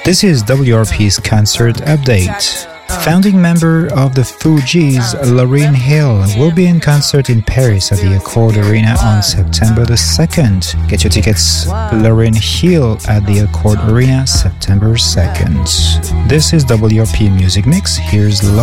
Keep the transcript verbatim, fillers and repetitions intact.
This is W R P's concert update. Founding member of the Fugees, Lauryn Hill, will be in concert in Paris at the Accord Arena on September the second. Get your tickets, Lauryn Hill at the Accord Arena, September second. This is W R P Music Mix. Here's